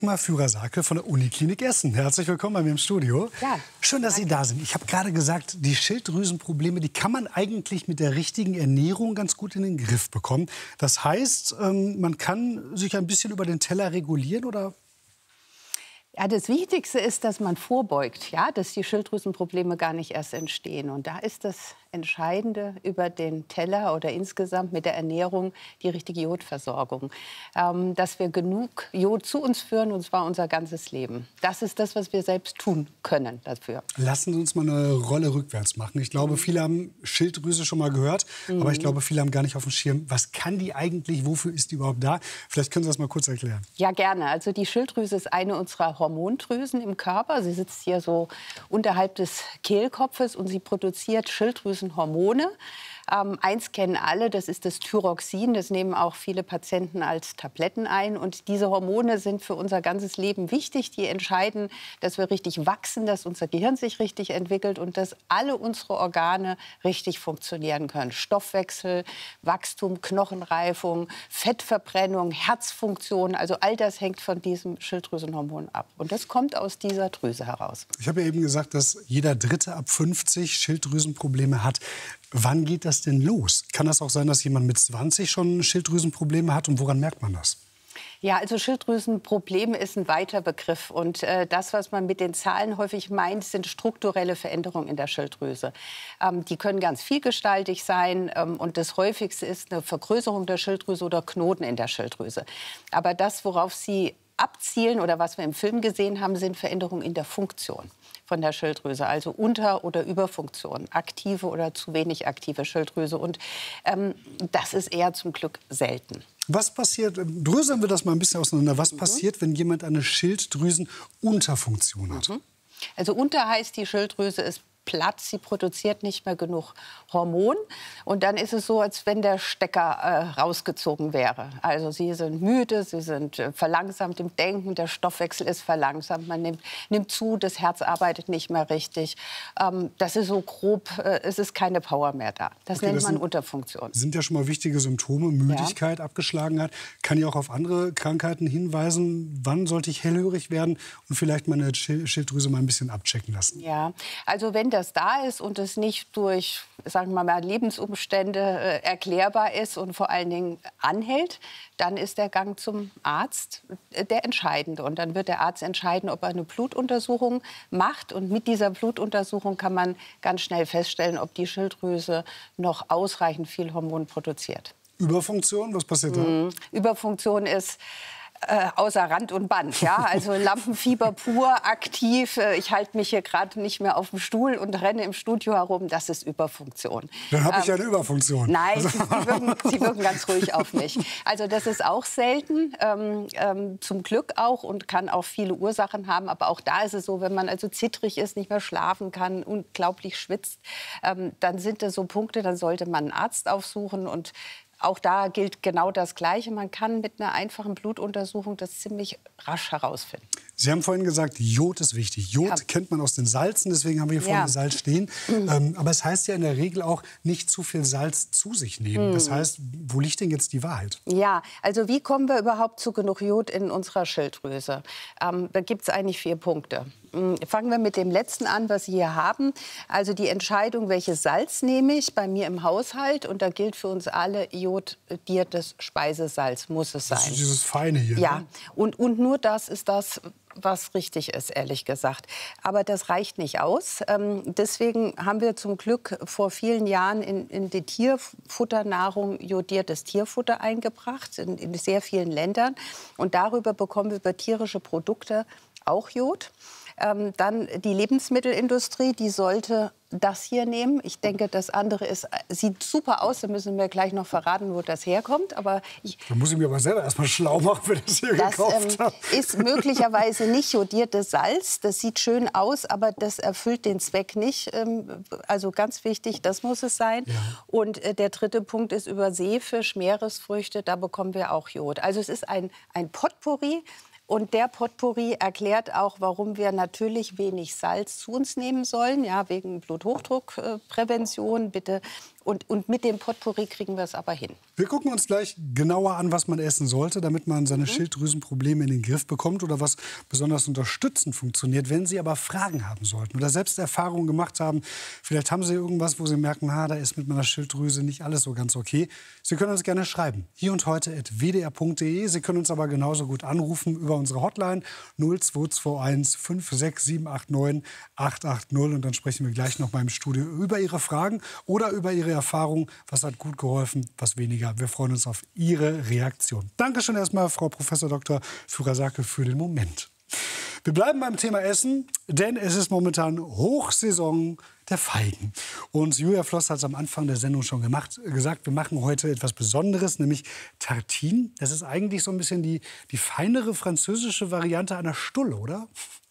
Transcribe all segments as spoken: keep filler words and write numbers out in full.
Führer Sakel von der Uniklinik Essen. Herzlich willkommen bei mir im Studio. Ja, schön, dass danke. Sie da sind. Ich habe gerade gesagt, die Schilddrüsenprobleme, die kann man eigentlich mit der richtigen Ernährung ganz gut in den Griff bekommen. Das heißt, man kann sich ein bisschen über den Teller regulieren, oder? Ja, das Wichtigste ist, dass man vorbeugt, ja, dass die Schilddrüsenprobleme gar nicht erst entstehen. Und da ist das Entscheidende über den Teller oder insgesamt mit der Ernährung die richtige Jodversorgung. Ähm, dass wir genug Jod zu uns führen, und zwar unser ganzes Leben. Das ist das, was wir selbst tun können dafür. Lassen Sie uns mal eine Rolle rückwärts machen. Ich glaube, viele haben Schilddrüse schon mal gehört, mhm. aber ich glaube, viele haben gar nicht auf dem Schirm, was kann die eigentlich, wofür ist die überhaupt da? Vielleicht können Sie das mal kurz erklären. Ja, gerne. Also die Schilddrüse ist eine unserer Hormondrüsen im Körper. Sie sitzt hier so unterhalb des Kehlkopfes und sie produziert Schilddrüsenhormone. Ähm, eins kennen alle, das ist das Thyroxin. Das nehmen auch viele Patienten als Tabletten ein. Und diese Hormone sind für unser ganzes Leben wichtig. Die entscheiden, dass wir richtig wachsen, dass unser Gehirn sich richtig entwickelt und dass alle unsere Organe richtig funktionieren können. Stoffwechsel, Wachstum, Knochenreifung, Fettverbrennung, Herzfunktion. Also all das hängt von diesem Schilddrüsenhormon ab. Und das kommt aus dieser Drüse heraus. Ich habe ja eben gesagt, dass jeder Dritte ab fünfzig Schilddrüsenprobleme hat. Wann geht das denn los? Kann das auch sein, dass jemand mit zwanzig schon Schilddrüsenprobleme hat? Und woran merkt man das? Ja, also Schilddrüsenprobleme ist ein weiter Begriff. Und äh, das, was man mit den Zahlen häufig meint, sind strukturelle Veränderungen in der Schilddrüse. Ähm, die können ganz vielgestaltig sein. Ähm, und das häufigste ist eine Vergrößerung der Schilddrüse oder Knoten in der Schilddrüse. Aber das, worauf Sie abzielen oder was wir im Film gesehen haben, sind Veränderungen in der Funktion von der Schilddrüse, also Unter- oder Überfunktion, aktive oder zu wenig aktive Schilddrüse. Und ähm, das ist eher zum Glück selten. Was passiert, dröseln wir das mal ein bisschen auseinander, was mhm. passiert, wenn jemand eine Schilddrüsenunterfunktion hat? Mhm. Also unter heißt, die Schilddrüse ist Platz, sie produziert nicht mehr genug Hormon. Und dann ist es so, als wenn der Stecker äh, rausgezogen wäre. Also sie sind müde, sie sind äh, verlangsamt im Denken, der Stoffwechsel ist verlangsamt, man nimmt, nimmt zu, das Herz arbeitet nicht mehr richtig. Ähm, das ist so grob, äh, es ist keine Power mehr da. Das okay, nennt das man sind, Unterfunktion. Sind ja schon mal wichtige Symptome, Müdigkeit, ja. Abgeschlagenheit. Kann ja auch auf andere Krankheiten hinweisen. Wann sollte ich hellhörig werden und vielleicht meine Schilddrüse mal ein bisschen abchecken lassen? Ja, also wenn das da ist und es nicht durch, sagen wir mal, Lebensumstände äh, erklärbar ist und vor allen Dingen anhält, dann ist der Gang zum Arzt äh, der entscheidende. Und dann wird der Arzt entscheiden, ob er eine Blutuntersuchung macht. Und mit dieser Blutuntersuchung kann man ganz schnell feststellen, ob die Schilddrüse noch ausreichend viel Hormon produziert. Überfunktion, was passiert da? Mhm. Überfunktion ist Äh, außer Rand und Band, ja, also Lampenfieber pur, aktiv. Äh, ich halte mich hier gerade nicht mehr auf dem Stuhl und renne im Studio herum. Das ist Überfunktion. Dann habe ich ähm, ja eine Überfunktion. Nein, also. sie, sie, wirken, sie wirken ganz ruhig auf mich. Also das ist auch selten, ähm, ähm, zum Glück auch, und kann auch viele Ursachen haben. Aber auch da ist es so, wenn man also zittrig ist, nicht mehr schlafen kann, unglaublich schwitzt, ähm, dann sind das so Punkte, dann sollte man einen Arzt aufsuchen. Und auch da gilt genau das Gleiche. Man kann mit einer einfachen Blutuntersuchung das ziemlich rasch herausfinden. Sie haben vorhin gesagt, Jod ist wichtig. Jod ja. kennt man aus den Salzen, deswegen haben wir hier vorne ja. Salz stehen. Mhm. Ähm, aber es heißt ja in der Regel auch, nicht zu viel Salz zu sich nehmen. Mhm. Das heißt, wo liegt denn jetzt die Wahrheit? Ja, also wie kommen wir überhaupt zu genug Jod in unserer Schilddrüse? Ähm, da gibt es eigentlich vier Punkte. Fangen wir mit dem letzten an, was Sie hier haben. Also die Entscheidung, welches Salz nehme ich bei mir im Haushalt. Und da gilt für uns alle, jodiertes Speisesalz muss es sein. Das ist dieses Feine hier. Ja, ne? und, und nur das ist das, was richtig ist, ehrlich gesagt. Aber das reicht nicht aus. Ähm, deswegen haben wir zum Glück vor vielen Jahren in, in die Tierfutternahrung jodiertes Tierfutter eingebracht, in, in sehr vielen Ländern. Und darüber bekommen wir über tierische Produkte auch Jod. Ähm, dann die Lebensmittelindustrie, die sollte das hier nehmen. Ich denke, das andere ist, sieht super aus. Da müssen wir gleich noch verraten, wo das herkommt. Aber ich, da muss ich mir aber selber erst mal schlau machen, wer das hier das, gekauft ähm, hat. ist möglicherweise nicht jodiertes Salz. Das sieht schön aus, aber das erfüllt den Zweck nicht. Ähm, also ganz wichtig, das muss es sein. Ja. Und äh, der dritte Punkt ist über Seefisch, Meeresfrüchte. Da bekommen wir auch Jod. Also es ist ein, ein Potpourri. Und der Potpourri erklärt auch, warum wir natürlich wenig Salz zu uns nehmen sollen. Ja, wegen Bluthochdruckprävention. Bitte Und, und mit dem Potpourri kriegen wir es aber hin. Wir gucken uns gleich genauer an, was man essen sollte, damit man seine mhm. Schilddrüsenprobleme in den Griff bekommt oder was besonders unterstützend funktioniert. Wenn Sie aber Fragen haben sollten oder selbst Erfahrungen gemacht haben, vielleicht haben Sie irgendwas, wo Sie merken, ah, da ist mit meiner Schilddrüse nicht alles so ganz okay. Sie können uns gerne schreiben. hier und heute at w d r punkt d e. Sie können uns aber genauso gut anrufen über unsere Hotline null zwei zwei eins fünf sechs sieben acht neun acht acht null. Und dann sprechen wir gleich noch mal im Studio über Ihre Fragen oder über Ihre Erfahrung, was hat gut geholfen, was weniger. Wir freuen uns auf Ihre Reaktion. Dankeschön erstmal, Frau Professor Doktor Furasake, für den Moment. Wir bleiben beim Thema Essen, denn es ist momentan Hochsaison der Feigen. Und Julia Floss hat es am Anfang der Sendung schon gemacht, gesagt, wir machen heute etwas Besonderes, nämlich Tartine. Das ist eigentlich so ein bisschen die, die feinere französische Variante einer Stulle, oder?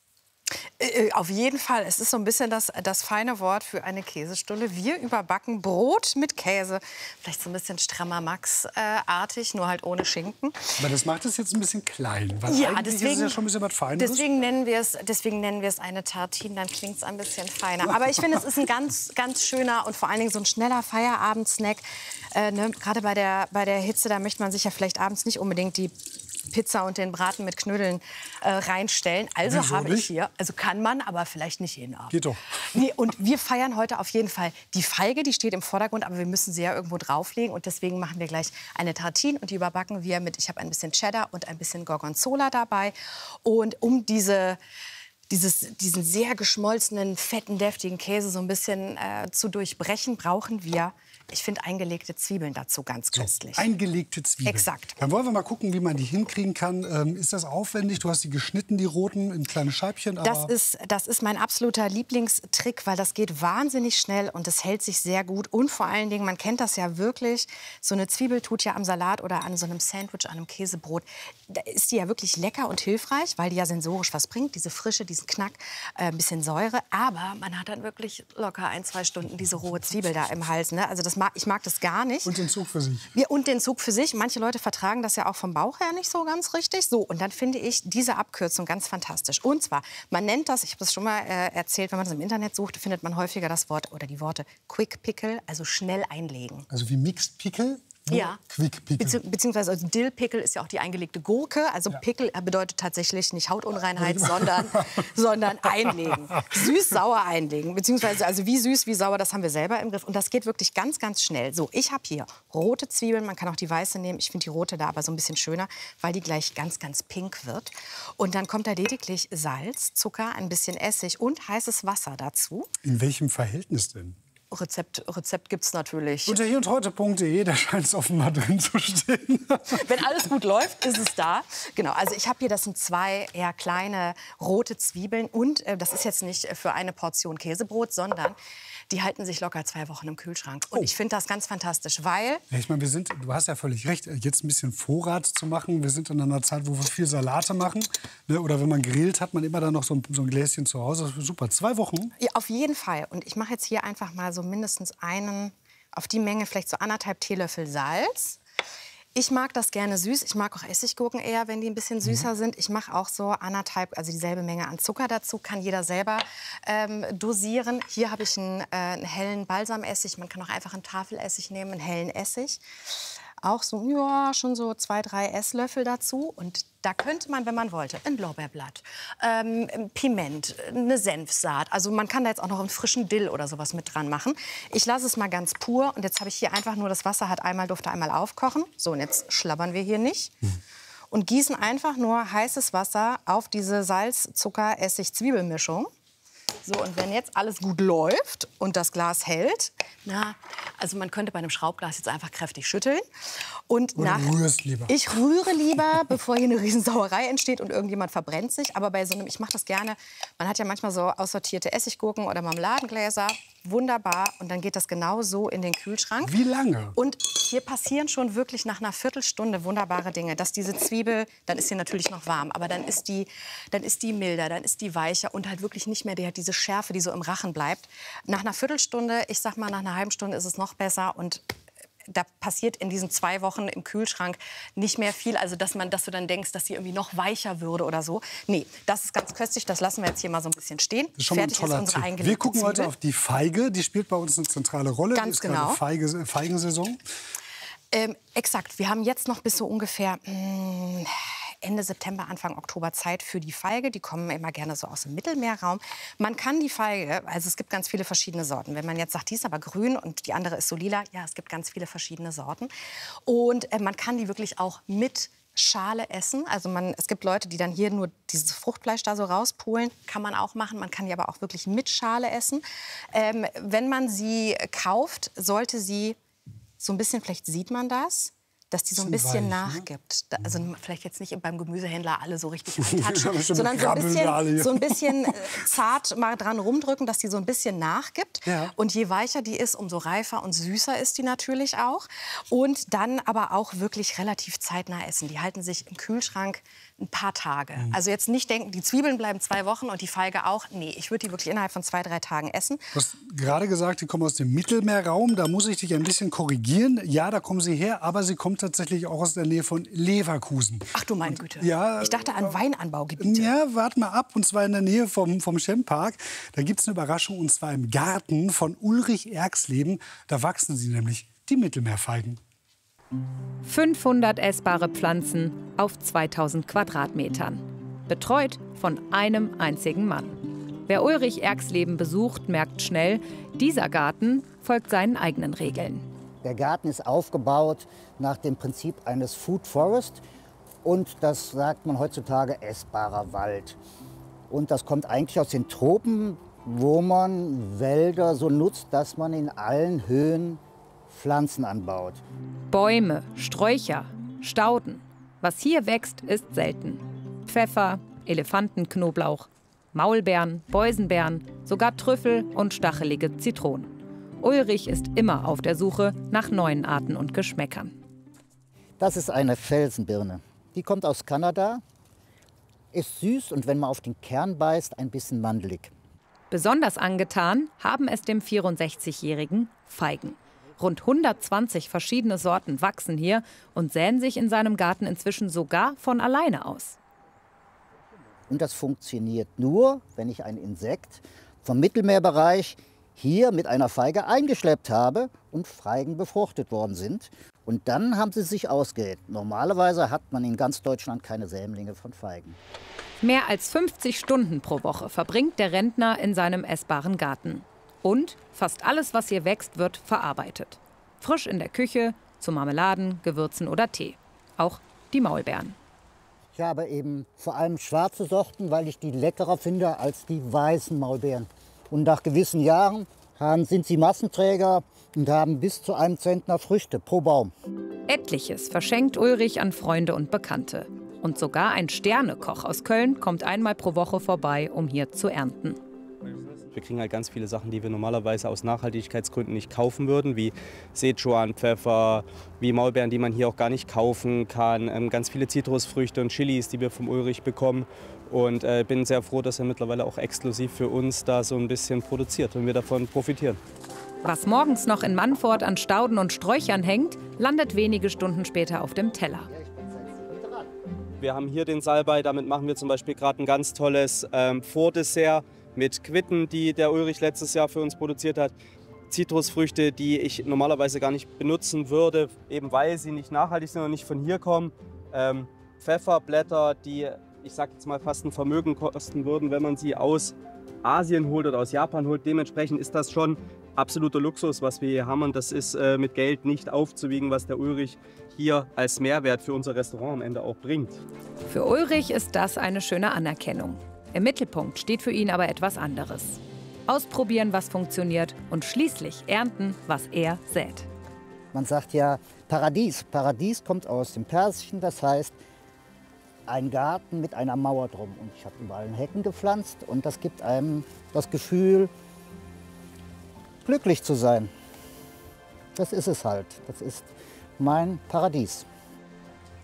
Auf jeden Fall. Es ist so ein bisschen das, das feine Wort für eine Käsestulle. Wir überbacken Brot mit Käse. Vielleicht so ein bisschen strammer Max-artig, nur halt ohne Schinken. Aber das macht es jetzt ein bisschen klein. Weil ja, eigentlich deswegen, ist es ja schon ein bisschen was Feines. Deswegen nennen wir es, deswegen nennen wir es eine Tartine. Dann klingt es ein bisschen feiner. Aber ich finde, es ist ein ganz, ganz schöner und vor allen Dingen so ein schneller Feierabendsnack. Äh, ne? Gerade bei der, bei der Hitze, da möchte man sich ja vielleicht abends nicht unbedingt die Pizza und den Braten mit Knödeln äh, reinstellen. Also Wieso habe nicht? ich hier, also kann man, aber vielleicht nicht jeden Abend. Geht doch. Nee, und wir feiern heute auf jeden Fall die Feige, die steht im Vordergrund, aber wir müssen sie ja irgendwo drauflegen und deswegen machen wir gleich eine Tartine und die überbacken wir mit, ich habe ein bisschen Cheddar und ein bisschen Gorgonzola dabei und um diese Dieses, diesen sehr geschmolzenen, fetten, deftigen Käse so ein bisschen äh, zu durchbrechen, brauchen wir, ich finde, eingelegte Zwiebeln dazu ganz köstlich. So, eingelegte Zwiebeln. Exakt. Dann wollen wir mal gucken, wie man die hinkriegen kann. Ähm, ist das aufwendig? Du hast die geschnitten, die roten, in kleine Scheibchen. Aber Das ist, das ist mein absoluter Lieblingstrick, weil das geht wahnsinnig schnell und es hält sich sehr gut. Und vor allen Dingen, man kennt das ja wirklich, so eine Zwiebel tut ja am Salat oder an so einem Sandwich, an einem Käsebrot, da ist die ja wirklich lecker und hilfreich, weil die ja sensorisch was bringt, diese Frische, diesen Knack, äh, ein bisschen Säure. Aber man hat dann wirklich locker ein, zwei Stunden diese rohe Zwiebel da im Hals. Ne? Also das mag, ich mag das gar nicht. Und den Zug für sich. Ja, und den Zug für sich. Manche Leute vertragen das ja auch vom Bauch her nicht so ganz richtig. So, und dann finde ich diese Abkürzung ganz fantastisch. Und zwar, man nennt das, ich habe das schon mal äh, erzählt, wenn man das im Internet sucht, findet man häufiger das Wort oder die Worte Quick Pickle, also schnell einlegen. Also wie Mixed Pickle? Ja, Quick Pickle. Bezieh beziehungsweise also Dill Pickle ist ja auch die eingelegte Gurke. Also Ja. Pickle bedeutet tatsächlich nicht Hautunreinheit, sondern, sondern einlegen. Süß-sauer einlegen. Beziehungsweise also wie süß, wie sauer, das haben wir selber im Griff. Und das geht wirklich ganz, ganz schnell. So, ich habe hier rote Zwiebeln. Man kann auch die weiße nehmen. Ich finde die rote da aber so ein bisschen schöner, weil die gleich ganz, ganz pink wird. Und dann kommt da lediglich Salz, Zucker, ein bisschen Essig und heißes Wasser dazu. In welchem Verhältnis denn? Rezept, Rezept gibt es natürlich. Unter hier und heute punkt de, da scheint es offenbar drin zu stehen. Wenn alles gut läuft, ist es da. Genau, also ich habe hier, das sind zwei eher kleine rote Zwiebeln. Und äh, das ist jetzt nicht für eine Portion Käsebrot, sondern die halten sich locker zwei Wochen im Kühlschrank. Und Oh. ich finde das ganz fantastisch, weil... Ja, ich meine, wir sind, du hast ja völlig recht, jetzt ein bisschen Vorrat zu machen. Wir sind in einer Zeit, wo wir viel Salate machen. Ne? Oder wenn man grillt, hat man immer dann noch so ein, so ein Gläschen zu Hause. Das ist super. Zwei Wochen. Ja, auf jeden Fall. Und ich mache jetzt hier einfach mal so mindestens einen, auf die Menge vielleicht so anderthalb Teelöffel Salz. Ich mag das gerne süß. Ich mag auch Essiggurken eher, wenn die ein bisschen süßer sind. Ich mache auch so anderthalb, also dieselbe Menge an Zucker dazu. Kann jeder selber ähm, dosieren. Hier habe ich einen, äh, einen hellen Balsamessig. Man kann auch einfach einen Tafelessig nehmen, einen hellen Essig. Auch so, ja, schon so zwei, drei Esslöffel dazu. Und da könnte man, wenn man wollte, ein Lorbeerblatt, ähm, Piment, eine Senfsaat. Also man kann da jetzt auch noch einen frischen Dill oder sowas mit dran machen. Ich lasse es mal ganz pur. Und jetzt habe ich hier einfach nur, das Wasser hat einmal, durfte einmal aufkochen. So, und jetzt schlabbern wir hier nicht. Und gießen einfach nur heißes Wasser auf diese Salz-Zucker-Essig-Zwiebelmischung. So, und wenn jetzt alles gut läuft und das Glas hält, na, also man könnte bei einem Schraubglas jetzt einfach kräftig schütteln. Und Oder nach, du rührst lieber. Ich rühre lieber, bevor hier eine Riesensauerei entsteht und irgendjemand verbrennt sich. Aber bei so einem, ich mache das gerne, man hat ja manchmal so aussortierte Essiggurken oder Marmeladengläser. Wunderbar. Und dann geht das genau so in den Kühlschrank. Wie lange? Und hier passieren schon wirklich nach einer Viertelstunde wunderbare Dinge. Dass diese Zwiebel, dann ist sie natürlich noch warm, aber dann ist die, dann ist die milder, dann ist die weicher und halt wirklich nicht mehr die, diese Schärfe, die so im Rachen bleibt. Nach einer Viertelstunde, ich sag mal nach einer halben Stunde ist es noch besser und da passiert in diesen zwei Wochen im Kühlschrank nicht mehr viel. Also dass, man, dass du dann denkst, dass sie irgendwie noch weicher würde oder so. Nee, das ist ganz köstlich. Das lassen wir jetzt hier mal so ein bisschen stehen. Das ist schon mal ein toller Tipp. Wir gucken heute auf die Feige. Die spielt bei uns eine zentrale Rolle. Ganz ist genau. Feige, Feigensaison. Ähm, exakt. Wir haben jetzt noch bis so ungefähr mh, Ende September, Anfang Oktober Zeit für die Feige. Die kommen immer gerne so aus dem Mittelmeerraum. Man kann die Feige, also es gibt ganz viele verschiedene Sorten. Wenn man jetzt sagt, die ist aber grün und die andere ist so lila, ja, es gibt ganz viele verschiedene Sorten. Und äh, man kann die wirklich auch mit Schale essen. Also man, es gibt Leute, die dann hier nur dieses Fruchtfleisch da so rauspulen. Kann man auch machen. Man kann die aber auch wirklich mit Schale essen. Ähm, wenn man sie kauft, sollte sie so ein bisschen, vielleicht sieht man das, dass die so ein bisschen weich, nachgibt. Ne? Also vielleicht jetzt nicht beim Gemüsehändler alle so richtig antatschen, sondern so ein bisschen, so ein bisschen äh, zart mal dran rumdrücken, dass die so ein bisschen nachgibt. Ja. Und je weicher die ist, umso reifer und süßer ist die natürlich auch. Und dann aber auch wirklich relativ zeitnah essen. Die halten sich im Kühlschrank ein paar Tage. Mhm. Also jetzt nicht denken, die Zwiebeln bleiben zwei Wochen und die Feige auch. Nee, ich würde die wirklich innerhalb von zwei, drei Tagen essen. Du hast gerade gesagt, die kommen aus dem Mittelmeerraum. Da muss ich dich ein bisschen korrigieren. Ja, da kommen sie her, aber sie kommt tatsächlich auch aus der Nähe von Leverkusen. Ach du meine Güte. Ja, ich dachte an Weinanbaugebiete. Ja, warte mal ab. Und zwar in der Nähe vom, vom Schempark. Da gibt es eine Überraschung, und zwar im Garten von Ulrich Erxleben. Da wachsen sie nämlich, die Mittelmeerfeigen. fünfhundert essbare Pflanzen auf zweitausend Quadratmetern. Betreut von einem einzigen Mann. Wer Ulrich Erxleben besucht, merkt schnell, dieser Garten folgt seinen eigenen Regeln. Der Garten ist aufgebaut nach dem Prinzip eines Food Forest. Und das sagt man heutzutage essbarer Wald. Und das kommt eigentlich aus den Tropen, wo man Wälder so nutzt, dass man in allen Höhen Pflanzen anbaut. Bäume, Sträucher, Stauden. Was hier wächst, ist selten. Pfeffer, Elefantenknoblauch, Maulbeeren, Boysenbeeren, sogar Trüffel und stachelige Zitronen. Ulrich ist immer auf der Suche nach neuen Arten und Geschmäckern. Das ist eine Felsenbirne. Die kommt aus Kanada, ist süß und wenn man auf den Kern beißt, ein bisschen mandelig. Besonders angetan haben es dem vierundsechzigjährigen Feigen. Rund hundertzwanzig verschiedene Sorten wachsen hier und säen sich in seinem Garten inzwischen sogar von alleine aus. Und das funktioniert nur, wenn ich ein Insekt vom Mittelmeerbereich hier mit einer Feige eingeschleppt habe und Feigen befruchtet worden sind. Und dann haben sie sich ausgeht. Normalerweise hat man in ganz Deutschland keine Sämlinge von Feigen. Mehr als fünfzig Stunden pro Woche verbringt der Rentner in seinem essbaren Garten. Und fast alles, was hier wächst, wird verarbeitet. Frisch in der Küche, zu Marmeladen, Gewürzen oder Tee. Auch die Maulbeeren. Ich habe eben vor allem schwarze Sorten, weil ich die leckerer finde als die weißen Maulbeeren. Und nach gewissen Jahren haben, sind sie Massenträger und haben bis zu einem Zentner Früchte pro Baum. Etliches verschenkt Ulrich an Freunde und Bekannte. Und sogar ein Sternekoch aus Köln kommt einmal pro Woche vorbei, um hier zu ernten. Wir kriegen halt ganz viele Sachen, die wir normalerweise aus Nachhaltigkeitsgründen nicht kaufen würden, wie Sichuan-Pfeffer, wie Maulbeeren, die man hier auch gar nicht kaufen kann, ähm, ganz viele Zitrusfrüchte und Chilis, die wir vom Ulrich bekommen. Und äh, bin sehr froh, dass er mittlerweile auch exklusiv für uns da so ein bisschen produziert und wir davon profitieren. Was morgens noch in Mannfort an Stauden und Sträuchern hängt, landet wenige Stunden später auf dem Teller. Wir haben hier den Salbei, damit machen wir zum Beispiel gerade ein ganz tolles ähm, Vordessert mit Quitten, die der Ulrich letztes Jahr für uns produziert hat. Zitrusfrüchte, die ich normalerweise gar nicht benutzen würde, eben weil sie nicht nachhaltig sind und nicht von hier kommen. Ähm, Pfefferblätter, die, ich sag jetzt mal, fast ein Vermögen kosten würden, wenn man sie aus Asien holt oder aus Japan holt. Dementsprechend ist das schon absoluter Luxus, was wir hier haben. Und das ist äh, mit Geld nicht aufzuwiegen, was der Ulrich hier als Mehrwert für unser Restaurant am Ende auch bringt. Für Ulrich ist das eine schöne Anerkennung. Im Mittelpunkt steht für ihn aber etwas anderes. Ausprobieren, was funktioniert und schließlich ernten, was er sät. Man sagt ja Paradies. Paradies kommt aus dem Persischen, das heißt ein Garten mit einer Mauer drum. Und ich habe überall Hecken gepflanzt und das gibt einem das Gefühl, glücklich zu sein. Das ist es halt. Das ist mein Paradies.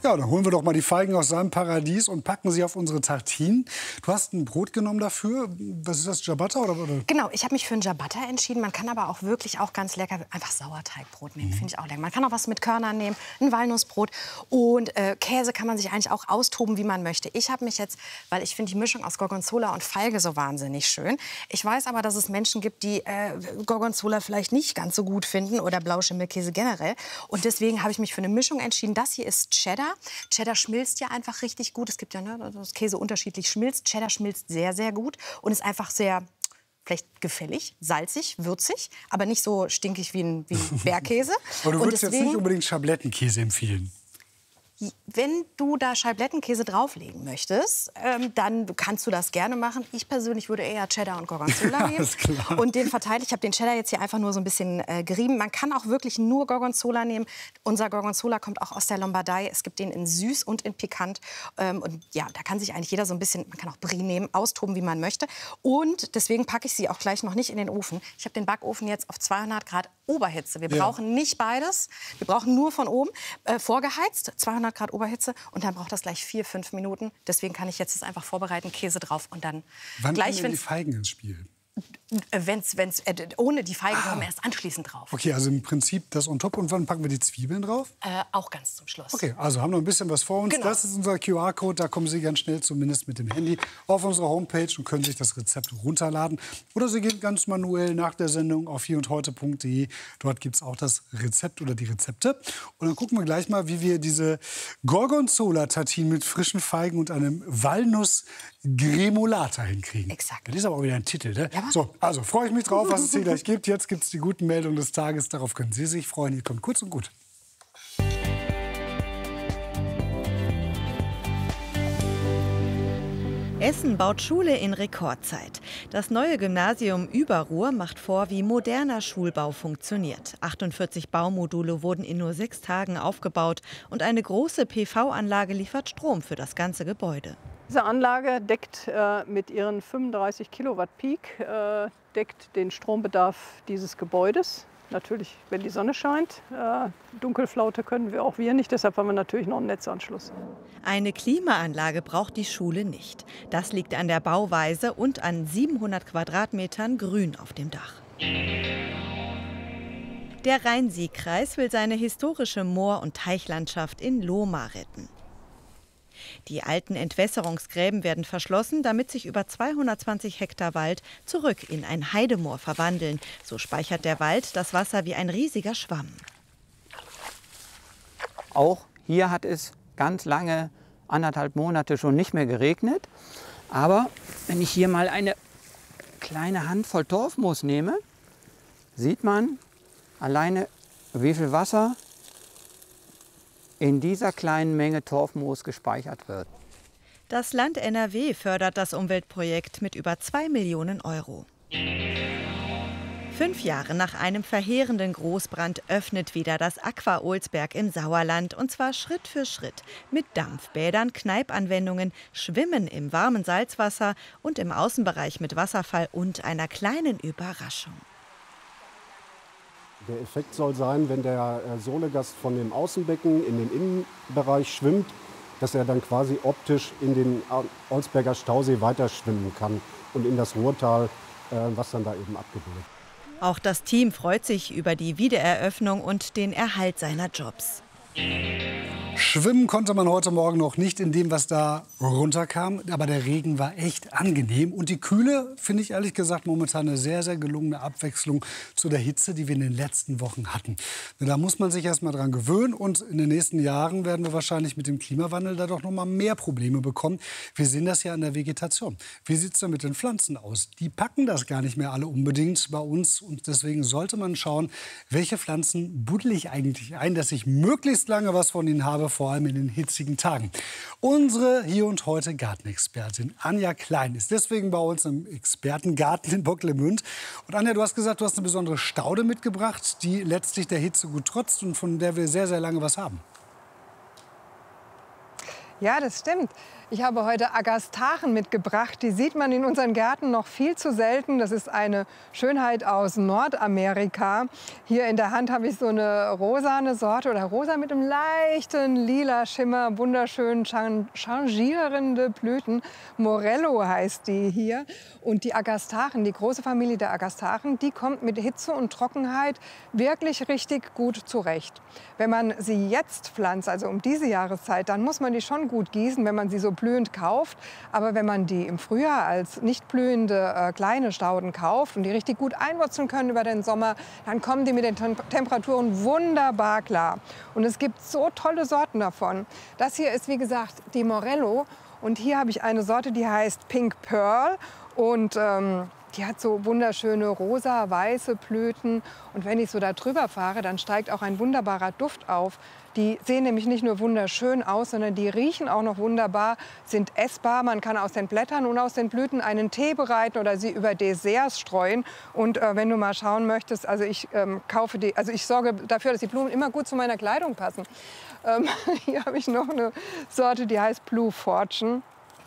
Ja, dann holen wir doch mal die Feigen aus seinem Paradies und packen sie auf unsere Tartinen. Du hast ein Brot genommen dafür. Was ist das, Ciabatta? Oder, oder? Genau, ich habe mich für ein Ciabatta entschieden. Man kann aber auch wirklich auch ganz lecker einfach Sauerteigbrot nehmen. Mhm. Finde ich auch lecker. Man kann auch was mit Körnern nehmen, ein Walnussbrot. Und äh, Käse kann man sich eigentlich auch austoben, wie man möchte. Ich habe mich jetzt, weil ich finde die Mischung aus Gorgonzola und Feige so wahnsinnig schön. Ich weiß aber, dass es Menschen gibt, die äh, Gorgonzola vielleicht nicht ganz so gut finden oder Blauschimmelkäse generell. Und deswegen habe ich mich für eine Mischung entschieden. Das hier ist Cheddar. Cheddar schmilzt ja einfach richtig gut. Es gibt ja, ne, dass Käse unterschiedlich schmilzt. Cheddar schmilzt sehr, sehr gut und ist einfach sehr, vielleicht gefällig, salzig, würzig, aber nicht so stinkig wie ein, wie ein Bergkäse. Aber du und würdest deswegen, jetzt nicht unbedingt Schablettenkäse empfehlen. Wenn du da Scheiblettenkäse drauflegen möchtest, ähm, dann kannst du das gerne machen. Ich persönlich würde eher Cheddar und Gorgonzola nehmen. Ja, und den verteile ich. Ich habe den Cheddar jetzt hier einfach nur so ein bisschen äh, gerieben. Man kann auch wirklich nur Gorgonzola nehmen. Unser Gorgonzola kommt auch aus der Lombardei. Es gibt den in süß und in pikant. Ähm, und ja, da kann sich eigentlich jeder so ein bisschen, man kann auch Brie nehmen, austoben, wie man möchte. Und deswegen packe ich sie auch gleich noch nicht in den Ofen. Ich habe den Backofen jetzt auf zweihundert Grad Oberhitze. Wir ja. brauchen nicht beides. Wir brauchen nur von oben äh, vorgeheizt, zweihundert Grad Oberhitze. Und dann braucht das gleich vier, fünf Minuten. Deswegen kann ich jetzt das einfach vorbereiten, Käse drauf und dann Wann gleich, kommen denn die Feigen ins Spiel? Wenn's, wenn's, äh, ohne die Feigen kommen wir erst anschließend drauf. Okay, also im Prinzip das on top. Und wann packen wir die Zwiebeln drauf? Äh, auch ganz zum Schluss. Okay, also haben wir ein bisschen was vor uns. Genau. Das ist unser Q R-Code. Da kommen Sie ganz schnell, zumindest mit dem Handy, auf unsere Homepage und können sich das Rezept runterladen. Oder Sie gehen ganz manuell nach der Sendung auf hier und heute punkt de. Dort gibt es auch das Rezept oder die Rezepte. Und dann gucken wir gleich mal, wie wir diese Gorgonzola-Tartinen mit frischen Feigen und einem Walnuss-Gremolata hinkriegen. Exakt. Das ist aber auch wieder ein Titel, ne? Ja. So, also freue ich mich drauf, was es hier gleich gibt. Jetzt gibt es die guten Meldungen des Tages. Darauf können Sie sich freuen. Hier kommt kurz und gut. Essen baut Schule in Rekordzeit. Das neue Gymnasium Überruhr macht vor, wie moderner Schulbau funktioniert. achtundvierzig Baumodule wurden in nur sechs Tagen aufgebaut und eine große P V-Anlage liefert Strom für das ganze Gebäude. Diese Anlage deckt äh, mit ihren fünfunddreißig Kilowatt Peak äh, deckt den Strombedarf dieses Gebäudes. Natürlich, wenn die Sonne scheint. Äh, Dunkelflaute können wir auch wir nicht, deshalb haben wir natürlich noch einen Netzanschluss. Eine Klimaanlage braucht die Schule nicht. Das liegt an der Bauweise und an siebenhundert Quadratmetern Grün auf dem Dach. Der Rhein-Sieg-Kreis will seine historische Moor- und Teichlandschaft in Lohmar retten. Die alten Entwässerungsgräben werden verschlossen, damit sich über zweihundertzwanzig Hektar Wald zurück in ein Heidemoor verwandeln. So speichert der Wald das Wasser wie ein riesiger Schwamm. Auch hier hat es ganz lange, anderthalb Monate schon nicht mehr geregnet. Aber wenn ich hier mal eine kleine Handvoll Torfmoos nehme, sieht man alleine, wie viel Wasser in dieser kleinen Menge Torfmoos gespeichert wird. Das Land N R W fördert das Umweltprojekt mit über zwei Millionen Euro. Fünf Jahre nach einem verheerenden Großbrand öffnet wieder das Aqua Olsberg im Sauerland. Und zwar Schritt für Schritt. Mit Dampfbädern, Kneipanwendungen, Schwimmen im warmen Salzwasser und im Außenbereich mit Wasserfall und einer kleinen Überraschung. Der Effekt soll sein, wenn der Sohlegast von dem Außenbecken in den Innenbereich schwimmt, dass er dann quasi optisch in den Olsberger Stausee weiterschwimmen kann und in das Ruhrtal, was dann da eben abgebildet. Auch das Team freut sich über die Wiedereröffnung und den Erhalt seiner Jobs. Schwimmen konnte man heute Morgen noch nicht in dem, was da runterkam. Aber der Regen war echt angenehm. Und die Kühle finde ich ehrlich gesagt momentan eine sehr, sehr gelungene Abwechslung zu der Hitze, die wir in den letzten Wochen hatten. Da muss man sich erst mal dran gewöhnen. Und in den nächsten Jahren werden wir wahrscheinlich mit dem Klimawandel da doch noch mal mehr Probleme bekommen. Wir sehen das ja an der Vegetation. Wie sieht es denn mit den Pflanzen aus? Die packen das gar nicht mehr alle unbedingt bei uns. Und deswegen sollte man schauen, welche Pflanzen buddel ich eigentlich ein, dass ich möglichst lange was von ihnen habe, vor allem in den hitzigen Tagen. Unsere Hier und Heute Gartenexpertin Anja Klein ist deswegen bei uns im Expertengarten in Bocklemünd. Und Anja, du hast gesagt, du hast eine besondere Staude mitgebracht, die letztlich der Hitze gut trotzt und von der wir sehr, sehr lange was haben. Ja, das stimmt. Ich habe heute Agastachen mitgebracht. Die sieht man in unseren Gärten noch viel zu selten. Das ist eine Schönheit aus Nordamerika. Hier in der Hand habe ich so eine rosane Sorte oder rosa mit einem leichten lila Schimmer. Wunderschön changierende Blüten. Morello heißt die hier. Und die Agastachen, die große Familie der Agastachen, die kommt mit Hitze und Trockenheit wirklich richtig gut zurecht. Wenn man sie jetzt pflanzt, also um diese Jahreszeit, dann muss man die schon gut gießen, wenn man sie so blühend kauft. Aber wenn man die im Frühjahr als nicht blühende äh, kleine Stauden kauft und die richtig gut einwurzeln können über den Sommer, dann kommen die mit den Tem Temperaturen wunderbar klar. Und es gibt so tolle Sorten davon. Das hier ist, wie gesagt, die Morello. Und hier habe ich eine Sorte, die heißt Pink Pearl. Und ähm, die hat so wunderschöne rosa-weiße Blüten. Und wenn ich so da drüber fahre, dann steigt auch ein wunderbarer Duft auf. Die sehen nämlich nicht nur wunderschön aus, sondern die riechen auch noch wunderbar, sind essbar. Man kann aus den Blättern und aus den Blüten einen Tee bereiten oder sie über Desserts streuen. Und äh, wenn du mal schauen möchtest, also ich ähm, kaufe die, also ich sorge dafür, dass die Blumen immer gut zu meiner Kleidung passen. Ähm, hier habe ich noch eine Sorte, die heißt Blue Fortune.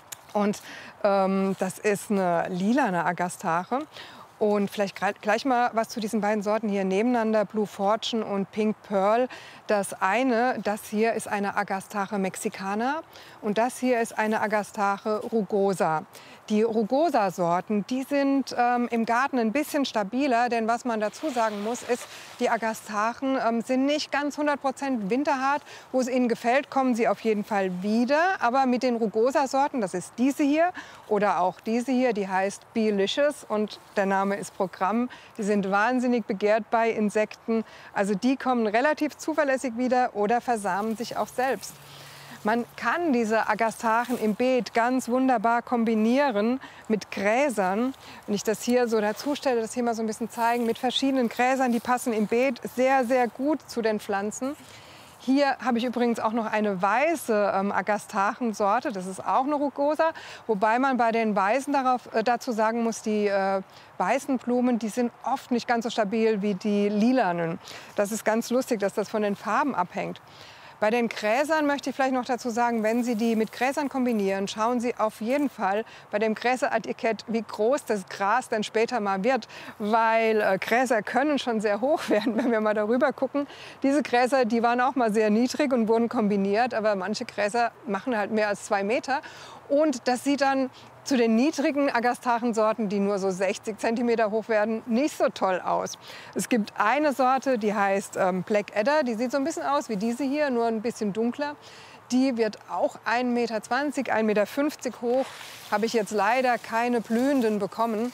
Und ähm, das ist eine lilane Agastache. Und vielleicht gleich mal was zu diesen beiden Sorten hier nebeneinander, Blue Fortune und Pink Pearl. Das eine, das hier ist eine Agastache Mexicana und das hier ist eine Agastache rugosa. Die Rugosa-Sorten, die sind ähm, im Garten ein bisschen stabiler, denn was man dazu sagen muss, ist, die Agastachen ähm, sind nicht ganz hundert Prozent winterhart. Wo es ihnen gefällt, kommen sie auf jeden Fall wieder. Aber mit den Rugosa-Sorten, das ist diese hier oder auch diese hier, die heißt Beelicious und der Name ist Programm. Die sind wahnsinnig begehrt bei Insekten. Also die kommen relativ zuverlässig wieder oder versamen sich auch selbst. Man kann diese Agastachen im Beet ganz wunderbar kombinieren mit Gräsern. Wenn ich das hier so dazu stelle, das hier mal so ein bisschen zeigen, mit verschiedenen Gräsern, die passen im Beet sehr, sehr gut zu den Pflanzen. Hier habe ich übrigens auch noch eine weiße ähm, Agastachensorte, das ist auch eine Rugosa, wobei man bei den Weißen darauf, äh, dazu sagen muss, die äh, weißen Blumen, die sind oft nicht ganz so stabil wie die lilanen. Das ist ganz lustig, dass das von den Farben abhängt. Bei den Gräsern möchte ich vielleicht noch dazu sagen, wenn Sie die mit Gräsern kombinieren, schauen Sie auf jeden Fall bei dem Gräseretikett, wie groß das Gras dann später mal wird, weil äh, Gräser können schon sehr hoch werden, wenn wir mal darüber gucken. Diese Gräser, die waren auch mal sehr niedrig und wurden kombiniert, aber manche Gräser machen halt mehr als zwei Meter. Und das sieht dann zu den niedrigen Agastachensorten, die nur so sechzig Zentimeter hoch werden, nicht so toll aus. Es gibt eine Sorte, die heißt ähm, Black Adder, die sieht so ein bisschen aus wie diese hier, nur ein bisschen dunkler. Die wird auch ein Meter zwanzig, ein Meter fünfzig hoch. Habe ich jetzt leider keine blühenden bekommen.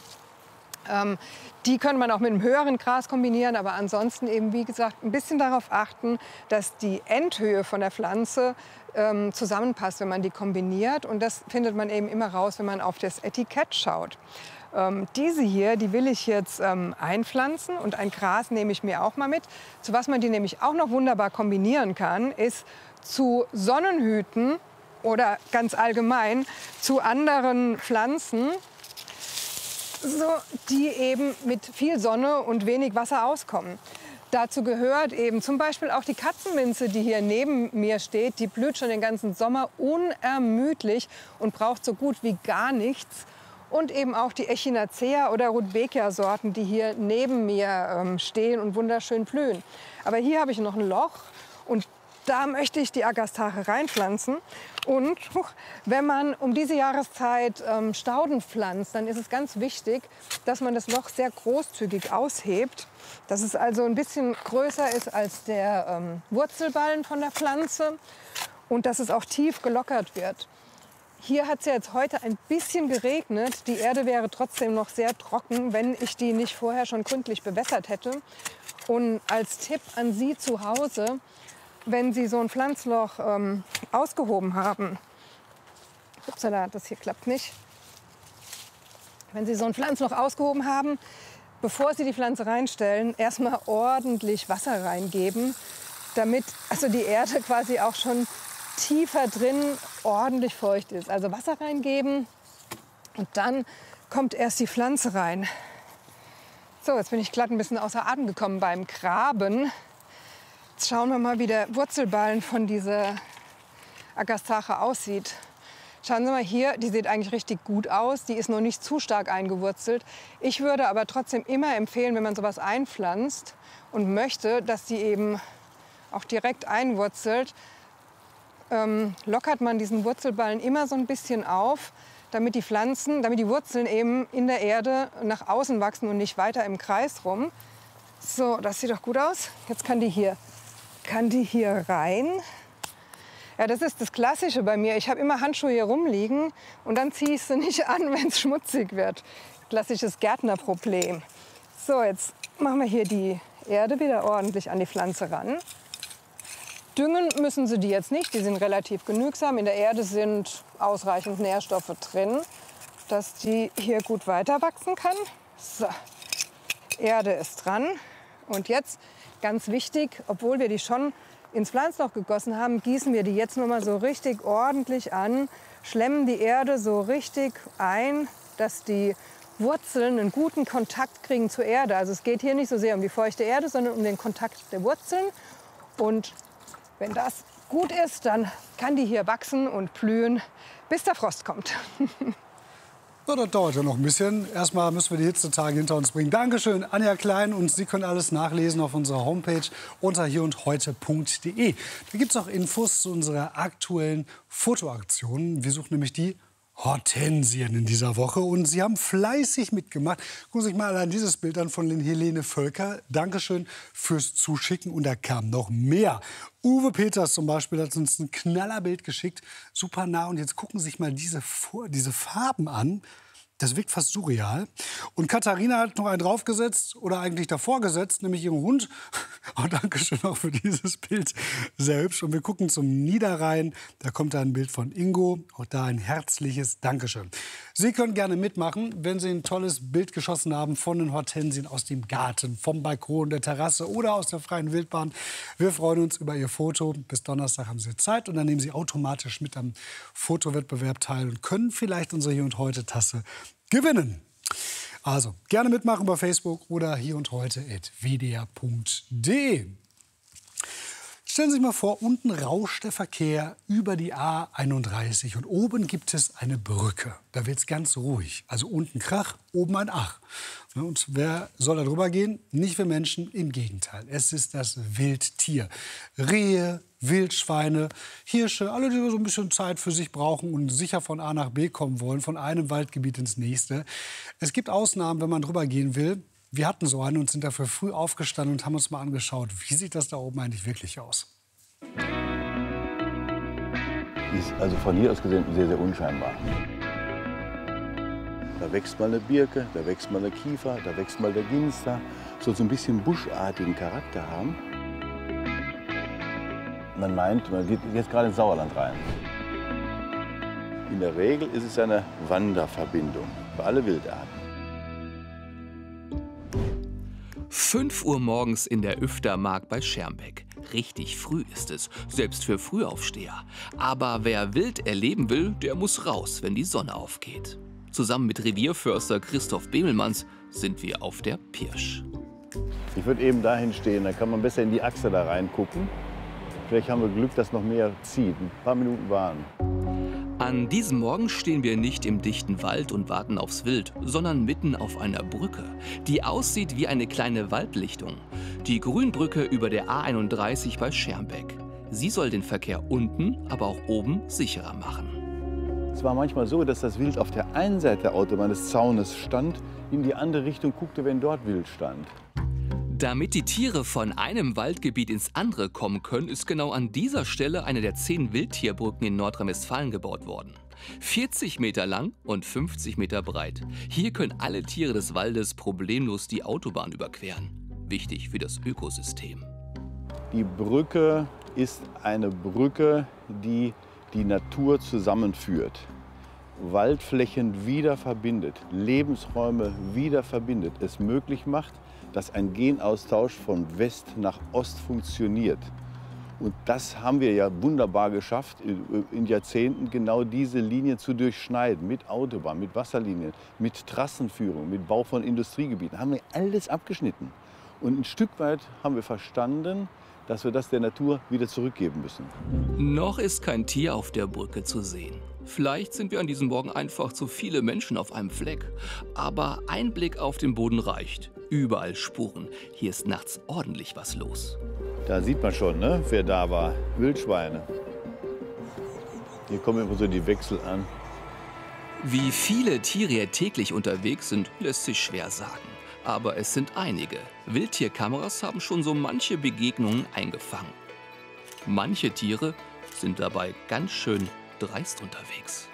Ähm, die können man auch mit einem höheren Gras kombinieren, aber ansonsten eben, wie gesagt, ein bisschen darauf achten, dass die Endhöhe von der Pflanze ähm, zusammenpasst, wenn man die kombiniert. Und das findet man eben immer raus, wenn man auf das Etikett schaut. Ähm, diese hier, die will ich jetzt ähm, einpflanzen und ein Gras nehme ich mir auch mal mit. Zu was man die nämlich auch noch wunderbar kombinieren kann, ist zu Sonnenhüten oder ganz allgemein zu anderen Pflanzen, so, die eben mit viel Sonne und wenig Wasser auskommen. Dazu gehört eben zum Beispiel auch die Katzenminze, die hier neben mir steht. Die blüht schon den ganzen Sommer unermüdlich und braucht so gut wie gar nichts. Und eben auch die Echinacea oder Rudbeckia-Sorten, die hier neben mir ähm, stehen und wunderschön blühen. Aber hier habe ich noch ein Loch und da möchte ich die Agastache reinpflanzen. Und wenn man um diese Jahreszeit ähm, Stauden pflanzt, dann ist es ganz wichtig, dass man das Loch sehr großzügig aushebt. Dass es also ein bisschen größer ist als der ähm, Wurzelballen von der Pflanze und dass es auch tief gelockert wird. Hier hat es ja jetzt heute ein bisschen geregnet. Die Erde wäre trotzdem noch sehr trocken, wenn ich die nicht vorher schon gründlich bewässert hätte. Und als Tipp an Sie zu Hause, wenn Sie so ein Pflanzloch ähm, ausgehoben haben, upsala, das hier klappt nicht. Wenn Sie so ein Pflanzloch ausgehoben haben, bevor Sie die Pflanze reinstellen, erstmal ordentlich Wasser reingeben, damit also die Erde quasi auch schon tiefer drin ordentlich feucht ist. Also Wasser reingeben und dann kommt erst die Pflanze rein. So, jetzt bin ich glatt ein bisschen außer Atem gekommen beim Graben. Jetzt schauen wir mal, wie der Wurzelballen von dieser Agastache aussieht. Schauen Sie mal hier, die sieht eigentlich richtig gut aus. Die ist noch nicht zu stark eingewurzelt. Ich würde aber trotzdem immer empfehlen, wenn man sowas einpflanzt und möchte, dass die eben auch direkt einwurzelt, ähm, lockert man diesen Wurzelballen immer so ein bisschen auf, damit die Pflanzen, damit die Wurzeln eben in der Erde nach außen wachsen und nicht weiter im Kreis rum. So, das sieht doch gut aus. Jetzt kann die hier, kann die hier rein. Ja, das ist das Klassische bei mir. Ich habe immer Handschuhe hier rumliegen und dann ziehe ich sie nicht an, wenn es schmutzig wird. Klassisches Gärtnerproblem. So, jetzt machen wir hier die Erde wieder ordentlich an die Pflanze ran. Düngen müssen Sie die jetzt nicht, die sind relativ genügsam. In der Erde sind ausreichend Nährstoffe drin, dass die hier gut weiter wachsen kann. So, Erde ist dran. Und jetzt, ganz wichtig, obwohl wir die schon ins Pflanzloch gegossen haben, gießen wir die jetzt noch mal so richtig ordentlich an, schlemmen die Erde so richtig ein, dass die Wurzeln einen guten Kontakt kriegen zur Erde. Also es geht hier nicht so sehr um die feuchte Erde, sondern um den Kontakt der Wurzeln. Und wenn das gut ist, dann kann die hier wachsen und blühen, bis der Frost kommt. So, das dauert ja noch ein bisschen. Erstmal müssen wir die Hitzetage hinter uns bringen. Dankeschön, Anja Klein. Und Sie können alles nachlesen auf unserer Homepage unter hier und heute punkt de. Da gibt es auch Infos zu unserer aktuellen Fotoaktion. Wir suchen nämlich die Hortensien in dieser Woche. Und Sie haben fleißig mitgemacht. Gucken Sie sich mal allein dieses Bild an von Helene Völker. Dankeschön fürs Zuschicken. Und da kam noch mehr. Uwe Peters zum Beispiel hat uns ein Knallerbild geschickt. Super nah. Und jetzt gucken Sie sich mal diese, diese Farben an. Das wirkt fast surreal. Und Katharina hat noch einen draufgesetzt oder eigentlich davor gesetzt, nämlich ihren Hund. Oh, Dankeschön auch für dieses Bild. Sehr hübsch. Und wir gucken zum Niederrhein. Da kommt da ein Bild von Ingo. Auch da ein herzliches Dankeschön. Sie können gerne mitmachen, wenn Sie ein tolles Bild geschossen haben von den Hortensien aus dem Garten, vom Balkon, der Terrasse oder aus der freien Wildbahn. Wir freuen uns über Ihr Foto. Bis Donnerstag haben Sie Zeit und dann nehmen Sie automatisch mit am Fotowettbewerb teil und können vielleicht unsere Hier und Heute Tasse gewinnen. Also gerne mitmachen bei Facebook oder hier und heute at w d r punkt de. Stellen Sie sich mal vor, unten rauscht der Verkehr über die A einunddreißig und oben gibt es eine Brücke. Da wird es ganz ruhig. Also unten Krach, oben ein Ach. Und wer soll da drüber gehen? Nicht wir Menschen, im Gegenteil. Es ist das Wildtier. Rehe, Wildschweine, Hirsche, alle, die so ein bisschen Zeit für sich brauchen und sicher von A nach B kommen wollen, von einem Waldgebiet ins nächste. Es gibt Ausnahmen, wenn man drüber gehen will. Wir hatten so eine und sind dafür früh aufgestanden und haben uns mal angeschaut, wie sieht das da oben eigentlich wirklich aus. Ist also von hier aus gesehen sehr, sehr unscheinbar. Da wächst mal eine Birke, da wächst mal eine Kiefer, da wächst mal der Ginster. Soll so ein bisschen buschartigen Charakter haben. Man meint, man geht jetzt gerade ins Sauerland rein. In der Regel ist es eine Wanderverbindung für alle Wildarten. fünf Uhr morgens in der Üftermark bei Schermbeck. Richtig früh ist es, selbst für Frühaufsteher. Aber wer wild erleben will, der muss raus, wenn die Sonne aufgeht. Zusammen mit Revierförster Christoph Bemelmanns sind wir auf der Pirsch. Ich würde eben dahin stehen, dann kann man besser in die Achse da reingucken. Vielleicht haben wir Glück, dass noch mehr zieht. Ein paar Minuten warten. An diesem Morgen stehen wir nicht im dichten Wald und warten aufs Wild, sondern mitten auf einer Brücke, die aussieht wie eine kleine Waldlichtung. Die Grünbrücke über der A einunddreißig bei Schermbeck. Sie soll den Verkehr unten, aber auch oben sicherer machen. Es war manchmal so, dass das Wild auf der einen Seite der Autobahn des Zaunes stand, in die andere Richtung guckte, wenn dort Wild stand. Damit die Tiere von einem Waldgebiet ins andere kommen können, ist genau an dieser Stelle eine der zehn Wildtierbrücken in Nordrhein-Westfalen gebaut worden. vierzig Meter lang und fünfzig Meter breit. Hier können alle Tiere des Waldes problemlos die Autobahn überqueren. Wichtig für das Ökosystem. Die Brücke ist eine Brücke, die die Natur zusammenführt. Waldflächen wieder verbindet, Lebensräume wieder verbindet, es möglich macht, dass ein Genaustausch von West nach Ost funktioniert. Und das haben wir ja wunderbar geschafft, in Jahrzehnten genau diese Linien zu durchschneiden. Mit Autobahn, mit Wasserlinien, mit Trassenführung, mit Bau von Industriegebieten. Haben wir alles abgeschnitten. Und ein Stück weit haben wir verstanden, dass wir das der Natur wieder zurückgeben müssen. Noch ist kein Tier auf der Brücke zu sehen. Vielleicht sind wir an diesem Morgen einfach zu viele Menschen auf einem Fleck. Aber ein Blick auf den Boden reicht. Überall Spuren. Hier ist nachts ordentlich was los. Da sieht man schon, ne, wer da war. Wildschweine. Hier kommen immer so die Wechsel an. Wie viele Tiere hier täglich unterwegs sind, lässt sich schwer sagen. Aber es sind einige. Wildtierkameras haben schon so manche Begegnungen eingefangen. Manche Tiere sind dabei ganz schön dreist unterwegs.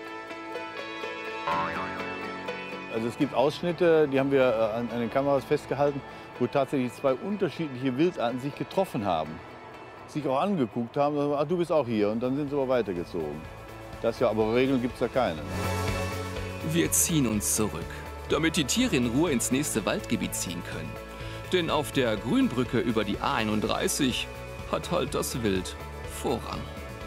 Also es gibt Ausschnitte, die haben wir an, an den Kameras festgehalten, wo tatsächlich zwei unterschiedliche Wildarten sich getroffen haben. Sich auch angeguckt haben, und, ah, du bist auch hier, und dann sind sie aber weitergezogen. Das ja, aber Regeln gibt es da keine. Wir ziehen uns zurück, damit die Tiere in Ruhe ins nächste Waldgebiet ziehen können. Denn auf der Grünbrücke über die A einunddreißig hat halt das Wild Vorrang.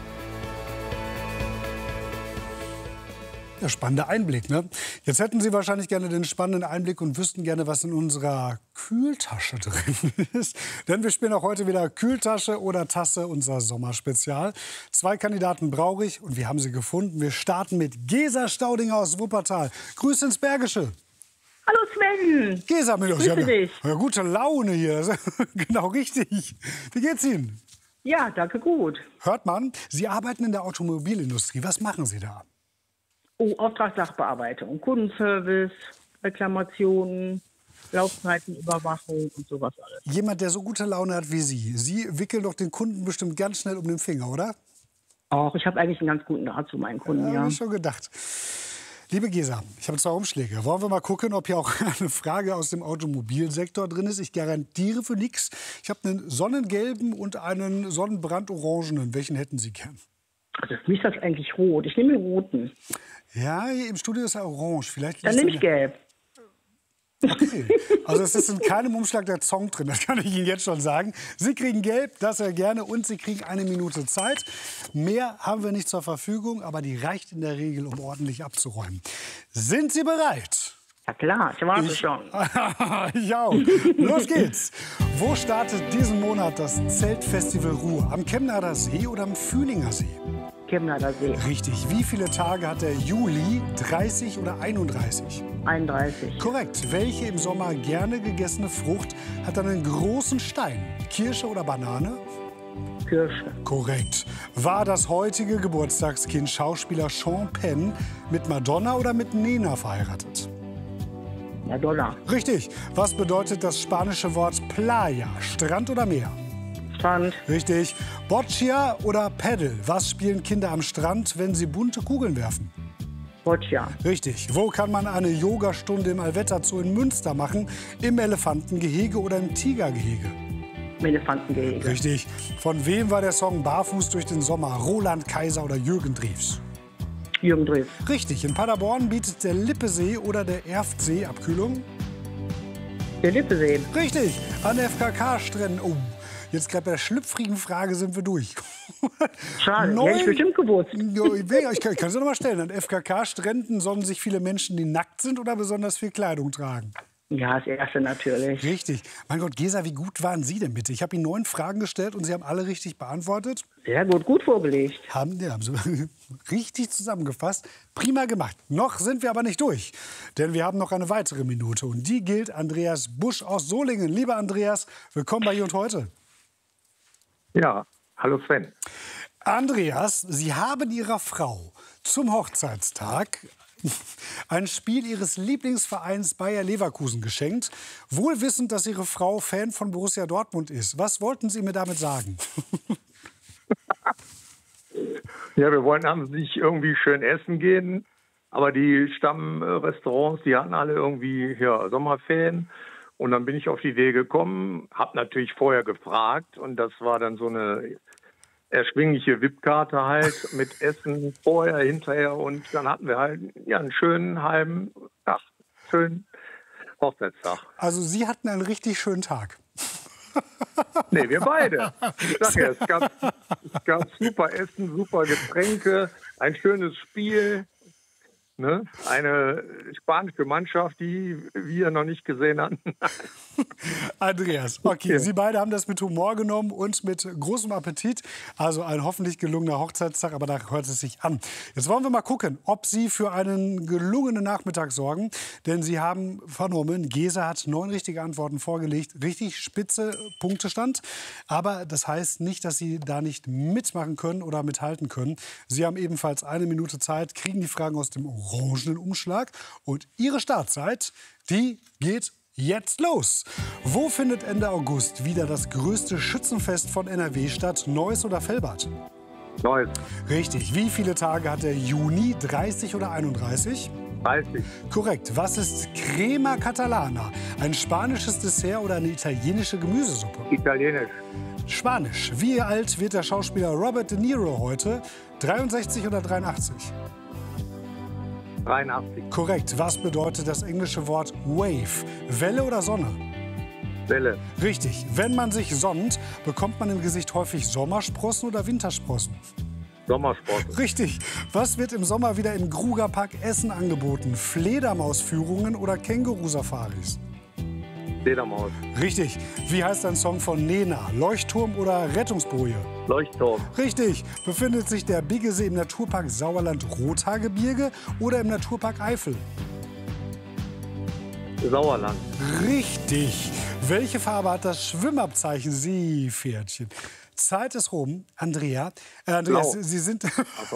Ja, spannender Einblick, ne? Jetzt hätten Sie wahrscheinlich gerne den spannenden Einblick und wüssten gerne, was in unserer Kühltasche drin ist. Denn wir spielen auch heute wieder Kühltasche oder Tasse, unser Sommerspezial. Zwei Kandidaten brauche ich und wir haben sie gefunden. Wir starten mit Gesa Staudinger aus Wuppertal. Grüße ins Bergische. Hallo Sven. Gesa, mit uns. Grüße Ja, dich. ja, gute Laune hier. Genau richtig. Wie geht's Ihnen? Ja, danke gut. Hört man, Sie arbeiten in der Automobilindustrie. Was machen Sie da? Oh, Auftragssachbearbeitung, Kundenservice, Reklamationen, Laufzeitenüberwachung und sowas alles. Jemand, der so gute Laune hat wie Sie. Sie wickeln doch den Kunden bestimmt ganz schnell um den Finger, oder? Auch, ich habe eigentlich einen ganz guten Draht zu meinen Kunden, Ja, ja. habe ich schon gedacht. Liebe Gesa, ich habe zwei Umschläge. Wollen wir mal gucken, ob hier auch eine Frage aus dem Automobilsektor drin ist? Ich garantiere für nichts. Ich habe einen sonnengelben und einen sonnenbrandorangenen. Welchen hätten Sie gern? Also für mich ist das eigentlich rot. Ich nehme den roten. Ja, hier im Studio ist er orange. Vielleicht Dann nehme ich gelb. Okay. Also es ist in keinem Umschlag der Song drin, das kann ich Ihnen jetzt schon sagen. Sie kriegen gelb, das sehr gerne, und Sie kriegen eine Minute Zeit. Mehr haben wir nicht zur Verfügung, aber die reicht in der Regel, um ordentlich abzuräumen. Sind Sie bereit? Ja klar, ich warte ich, schon. Ich auch. Los geht's. Wo startet diesen Monat das Zeltfestival Ruhr? Am Chemnader See oder am Fühlinger See? Chemnader See. Richtig. Wie viele Tage hat der Juli? dreißig oder einunddreißig? einunddreißig. Korrekt. Welche im Sommer gerne gegessene Frucht hat einen großen Stein? Kirsche oder Banane? Kirsche. Korrekt. War das heutige Geburtstagskind Schauspieler Sean Penn mit Madonna oder mit Nena verheiratet? Madonna. Richtig. Was bedeutet das spanische Wort Playa? Strand oder Meer? Strand. Richtig. Boccia oder Paddle? Was spielen Kinder am Strand, wenn sie bunte Kugeln werfen? Boccia. Richtig. Wo kann man eine Yogastunde im Allwetter Zoo in Münster machen? Im Elefantengehege oder im Tigergehege? Im Elefantengehege. Richtig. Von wem war der Song Barfuß durch den Sommer? Roland Kaiser oder Jürgen Drews? Jürgen Drews. Richtig. In Paderborn bietet der Lippesee oder der Erftsee Abkühlung? Der Lippesee. Richtig. An F K K-Stränden. Oh, jetzt gerade bei der schlüpfrigen Frage sind wir durch. Schade, Neun... hätte ich bestimmt gewusst. Ja, ich kann, ich kann es noch mal stellen. An F K K-Stränden sonnen sich viele Menschen, die nackt sind oder besonders viel Kleidung tragen? Ja, das erste natürlich. Richtig. Mein Gott, Gesa, wie gut waren Sie denn bitte? Ich habe Ihnen neun Fragen gestellt und Sie haben alle richtig beantwortet. Sehr gut, gut vorgelegt. Haben, ja, haben Sie richtig zusammengefasst. Prima gemacht. Noch sind wir aber nicht durch. Denn wir haben noch eine weitere Minute. Und die gilt Andreas Busch aus Solingen. Lieber Andreas, willkommen bei Hier und Heute. Ja, hallo Sven. Andreas, Sie haben Ihrer Frau zum Hochzeitstag ein Spiel Ihres Lieblingsvereins Bayer Leverkusen geschenkt, wohl wissend, dass Ihre Frau Fan von Borussia Dortmund ist. Was wollten Sie mir damit sagen? Ja, wir wollten abends nicht irgendwie schön essen gehen, aber die Stammrestaurants, die hatten alle irgendwie ja, Sommerferien. Und dann bin ich auf die Idee gekommen, habe natürlich vorher gefragt und das war dann so eine erschwingliche V I P-Karte halt mit Essen vorher, hinterher und dann hatten wir halt ja, einen schönen halben Tag, schönen Hochzeitstag. Also Sie hatten einen richtig schönen Tag. Nee, wir beide. Ich sag ja, es gab, es gab super Essen, super Getränke, ein schönes Spiel. Ne? Eine spanische Mannschaft, die wir noch nicht gesehen hatten. Andreas, okay, Sie beide haben das mit Humor genommen und mit großem Appetit. Also ein hoffentlich gelungener Hochzeitstag, aber da hört es sich an. Jetzt wollen wir mal gucken, ob Sie für einen gelungenen Nachmittag sorgen. Denn Sie haben vernommen, Gesa hat neun richtige Antworten vorgelegt. Richtig spitze Punktestand. Aber das heißt nicht, dass Sie da nicht mitmachen können oder mithalten können. Sie haben ebenfalls eine Minute Zeit, kriegen die Fragen aus dem orangenen Umschlag. Und Ihre Startzeit, die geht jetzt los. Wo findet Ende August wieder das größte Schützenfest von N R W statt? Neuss oder Velbert? Neuss. Richtig. Wie viele Tage hat der Juni? dreißig oder einunddreißig? dreißig. Korrekt. Was ist Crema Catalana? Ein spanisches Dessert oder eine italienische Gemüsesuppe? Italienisch. Spanisch. Wie alt wird der Schauspieler Robert De Niro heute? dreiundsechzig oder dreiundachtzig? dreiundachtzig. Korrekt. Was bedeutet das englische Wort Wave? Welle oder Sonne? Welle. Richtig. Wenn man sich sonnt, bekommt man im Gesicht häufig Sommersprossen oder Wintersprossen? Sommersprossen. Richtig. Was wird im Sommer wieder im Grugerpark Essen angeboten? Fledermausführungen oder Känguru-Safaris? Fledermaus. Richtig. Wie heißt ein Song von Nena? Leuchtturm oder Rettungsboje? Leuchtturm. Richtig. Befindet sich der Biggesee im Naturpark Sauerland-Rothaargebirge oder im Naturpark Eifel? Sauerland. Richtig. Welche Farbe hat das Schwimmabzeichen Seepferdchen? Zeit ist rum. Andrea. Äh, Andreas, Blau. Sie sind...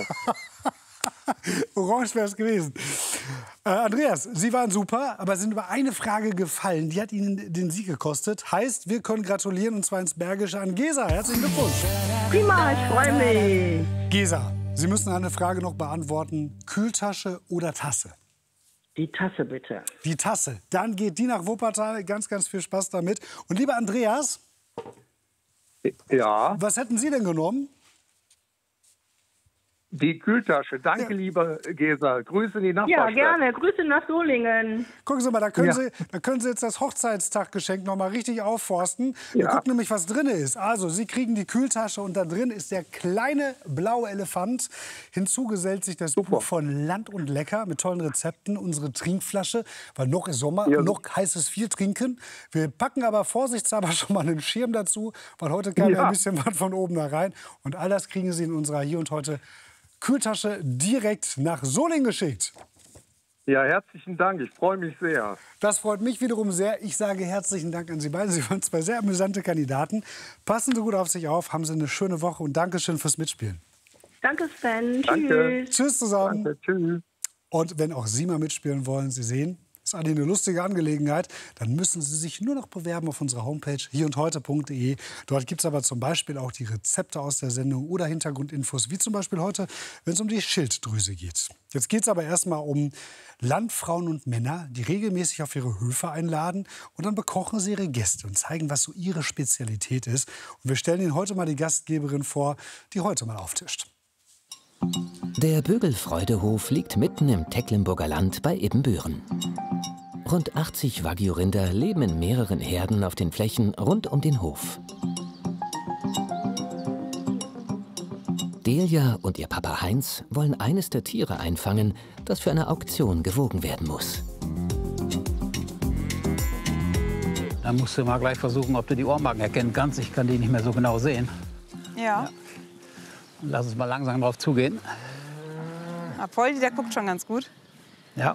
Orange wäre es gewesen. Äh, Andreas, Sie waren super, aber sind über eine Frage gefallen. Die hat Ihnen den Sieg gekostet. Heißt, wir können gratulieren, und zwar ins Bergische an Gesa. Herzlichen Glückwunsch. Prima, ich freue mich. Gesa, Sie müssen eine Frage noch beantworten. Kühltasche oder Tasse? Die Tasse bitte. Die Tasse. Dann geht die nach Wuppertal. Ganz, ganz viel Spaß damit. Und lieber Andreas, Ja. was hätten Sie denn genommen? Die Kühltasche. Danke, Ja. liebe Gesa. Grüße in die Ja, Nachbarstadt. gerne. Grüße nach Solingen. Gucken Sie mal, da können, Ja. Sie, da können Sie jetzt das Hochzeitstaggeschenk noch mal richtig aufforsten. Wir Ja. gucken nämlich, was drin ist. Also, Sie kriegen die Kühltasche und da drin ist der kleine blaue Elefant. Hinzu gesellt sich das Buch von Land und Lecker mit tollen Rezepten. Unsere Trinkflasche, weil noch ist Sommer, Ja. noch heißt es viel trinken. Wir packen aber vorsichtshalber schon mal einen Schirm dazu, weil heute kam ja Ja. ein bisschen was von oben da rein. Und all das kriegen Sie in unserer Hier und Heute Kühltasche direkt nach Solingen geschickt. Ja, herzlichen Dank. Ich freue mich sehr. Das freut mich wiederum sehr. Ich sage herzlichen Dank an Sie beide. Sie waren zwei sehr amüsante Kandidaten. Passen Sie gut auf sich auf, haben Sie eine schöne Woche und Dankeschön fürs Mitspielen. Danke, Sven. Danke. Tschüss. Tschüss zusammen. Danke. Tschüss. Und wenn auch Sie mal mitspielen wollen, Sie sehen, ist eigentlich eine lustige Angelegenheit, dann müssen Sie sich nur noch bewerben auf unserer Homepage hier und heute punkt de. Dort gibt es aber zum Beispiel auch die Rezepte aus der Sendung oder Hintergrundinfos, wie zum Beispiel heute, wenn es um die Schilddrüse geht. Jetzt geht es aber erstmal um Landfrauen und Männer, die regelmäßig auf ihre Höfe einladen und dann bekochen sie ihre Gäste und zeigen, was so ihre Spezialität ist. Und wir stellen Ihnen heute mal die Gastgeberin vor, die heute mal auftischt. Der Bögelfreudehof liegt mitten im Tecklenburger Land bei Ibbenbüren. Rund achtzig Wagyu-Rinder leben in mehreren Herden auf den Flächen rund um den Hof. Delia und ihr Papa Heinz wollen eines der Tiere einfangen, das für eine Auktion gewogen werden muss. Dann musst du mal gleich versuchen, ob du die Ohrmarken erkennen kannst. Ich kann die nicht mehr so genau sehen. Ja. Ja. Lass uns mal langsam drauf zugehen. Ah, Poldi, der guckt schon ganz gut. Ja.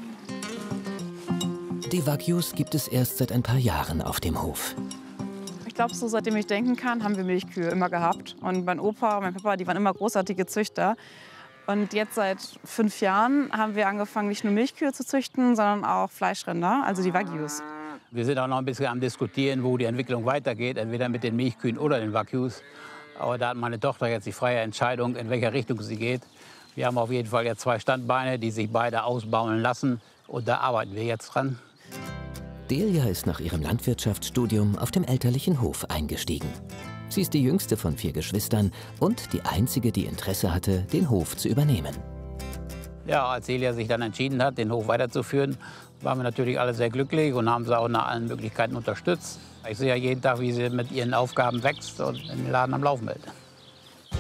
Die Wagyus gibt es erst seit ein paar Jahren auf dem Hof. Ich glaube, so seitdem ich denken kann, haben wir Milchkühe immer gehabt. Und mein Opa und mein Papa, die waren immer großartige Züchter. Und jetzt seit fünf Jahren haben wir angefangen, nicht nur Milchkühe zu züchten, sondern auch Fleischrinder, also die Wagyus. Wir sind auch noch ein bisschen am Diskutieren, wo die Entwicklung weitergeht, entweder mit den Milchkühen oder den Wagyus. Aber da hat meine Tochter jetzt die freie Entscheidung, in welcher Richtung sie geht. Wir haben auf jeden Fall jetzt zwei Standbeine, die sich beide ausbauen lassen. Und da arbeiten wir jetzt dran. Delia ist nach ihrem Landwirtschaftsstudium auf dem elterlichen Hof eingestiegen. Sie ist die jüngste von vier Geschwistern und die einzige, die Interesse hatte, den Hof zu übernehmen. Ja, als Delia sich dann entschieden hat, den Hof weiterzuführen, waren wir natürlich alle sehr glücklich und haben sie auch nach allen Möglichkeiten unterstützt. Ich sehe ja jeden Tag, wie sie mit ihren Aufgaben wächst und den Laden am Laufen hält.